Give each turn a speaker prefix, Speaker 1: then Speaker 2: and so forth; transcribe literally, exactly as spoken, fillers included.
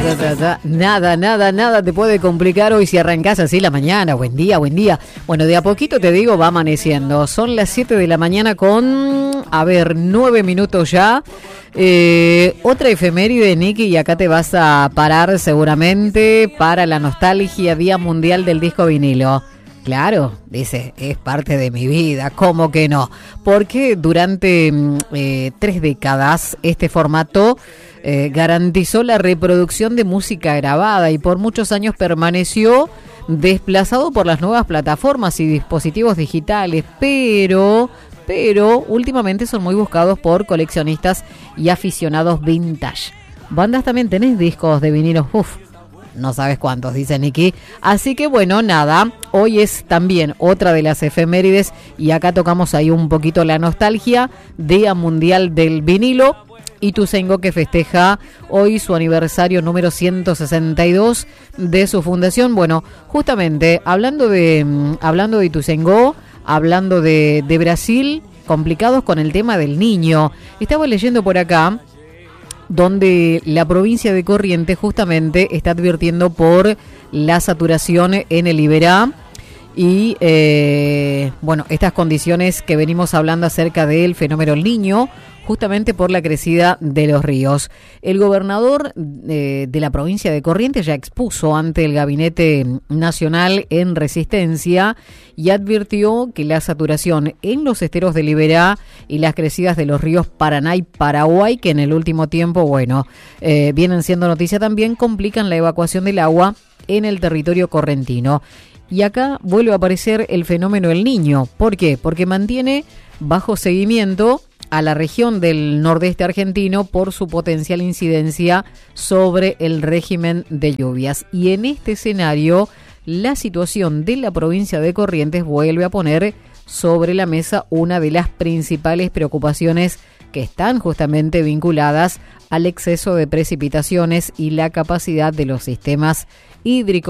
Speaker 1: Nada, nada, nada te puede complicar hoy si arrancás así la mañana. Buen día, buen día. Bueno, de a poquito te digo, va amaneciendo. Son las siete de la mañana con, a ver, nueve minutos ya. Eh, otra efeméride, Nicky, y acá te vas a parar seguramente para la nostalgia, Día Mundial del Disco Vinilo. Claro, dice, es parte de mi vida, ¿cómo que no? Porque durante eh, tres décadas este formato eh, garantizó la reproducción de música grabada y por muchos años permaneció desplazado por las nuevas plataformas y dispositivos digitales, pero, pero últimamente son muy buscados por coleccionistas y aficionados vintage. Bandas también tenés discos de vinilos, uff. No sabes cuántos, dice Nicky. Así que bueno, nada, hoy es también otra de las efemérides y acá tocamos ahí un poquito la nostalgia, Día Mundial del Vinilo. Ituzaingó, que festeja hoy su aniversario número ciento sesenta y dos de su fundación. Bueno, justamente hablando de hablando de Ituzaingó, hablando de, de Brasil, complicados con el tema del niño. Estaba leyendo por acá donde la provincia de Corrientes justamente está advirtiendo por la saturación en el Iberá y, eh, bueno, estas condiciones que venimos hablando acerca del fenómeno El Niño, justamente por la crecida de los ríos. El gobernador eh, de la provincia de Corrientes ya expuso ante el Gabinete Nacional en Resistencia y advirtió que la saturación en los esteros del Iberá y las crecidas de los ríos Paraná y Paraguay, que en el último tiempo, bueno, eh, vienen siendo noticia también, complican la evacuación del agua en el territorio correntino. Y acá vuelve a aparecer el fenómeno El Niño. ¿Por qué? Porque mantiene bajo seguimiento a la región del nordeste argentino por su potencial incidencia sobre el régimen de lluvias. Y en este escenario, la situación de la provincia de Corrientes vuelve a poner sobre la mesa una de las principales preocupaciones que están justamente vinculadas al exceso de precipitaciones y la capacidad de los sistemas hídricos